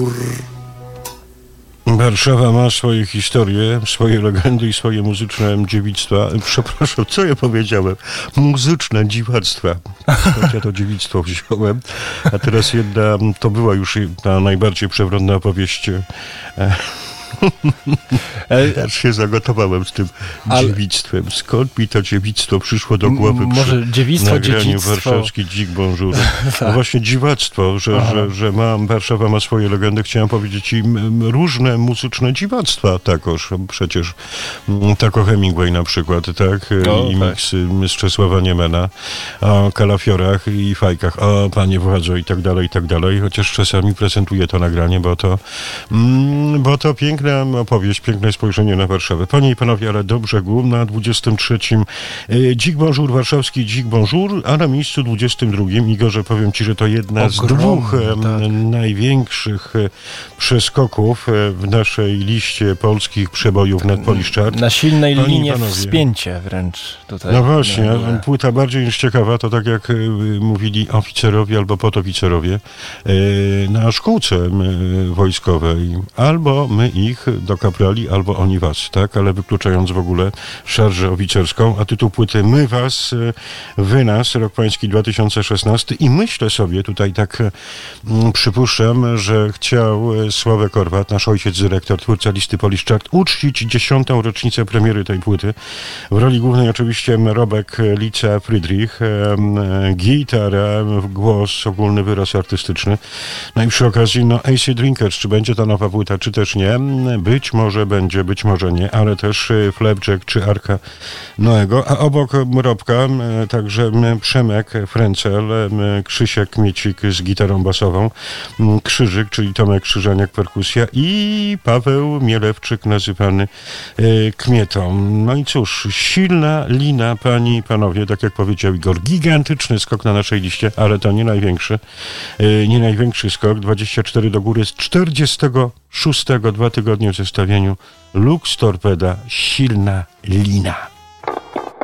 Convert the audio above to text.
Warszawa ma swoje historie, swoje legendy i swoje muzyczne dziewictwa. Przepraszam, co ja powiedziałem? Muzyczne dziwactwa. Skąd ja to dziewictwo wziąłem? A teraz jedna, to była już ta najbardziej przewrotna opowieść. Aż się zagotowałem z tym dziewictwem. Skąd mi to dziewictwo przyszło do głowy może dziewictwo, nagraniu dziedzictwo. Warszawski Dzik Bonjour. No właśnie dziwactwo, że Warszawa ma swoje legendy. Chciałem powiedzieć i różne muzyczne dziwactwa takoż. Przecież Taco Hemingway na przykład, tak? I miksy Czesława Niemena o kalafiorach i fajkach, o panie władzo i tak dalej. Chociaż czasami prezentuję to nagranie, bo to piękna opowieść, piękne spojrzenie na Warszawę. Panie i panowie, ale do brzegu na 23. Dzik Bonjour, warszawski Dzik Bonjour, a na miejscu 22. Igorze, powiem ci, że to jedna z dwóch największych przeskoków w naszej liście polskich przebojów nad Polish Chart. Na silnej linie wspięcie wręcz tutaj. No właśnie, płyta bardziej niż ciekawa, to tak jak mówili oficerowie albo podoficerowie na szkółce wojskowej. Albo my ich do kaprali, albo oni was, tak? Ale wykluczając w ogóle szarżę oficerską, a tytuł płyty My was, wy nas, rok pański 2016 i myślę sobie, tutaj tak przypuszczam, że chciał Sławek Orwat, nasz ojciec dyrektor, twórca listy Polish Chart, uczcić 10. rocznicę premiery tej płyty. W roli głównej oczywiście Robek Lica Friedrich, gitara, głos, ogólny wyraz artystyczny. No i przy okazji, AC Drinkers, czy będzie ta nowa płyta, czy też nie. Być może będzie, być może nie, ale też Flapjack czy Arka Noego, a obok Robka także Przemek Frencel, Krzysiek Miecik z gitarą basową, Krzyżyk, czyli Tomek Krzyżaniak, perkusja i Paweł Mielewczyk nazywany Kmietą. No i cóż, silna lina, panie i panowie, tak jak powiedział Igor, gigantyczny skok na naszej liście, ale to nie największy skok, 24 do góry z 46, 2 tygodnie w zestawieniu Lux Torpeda, silna lina.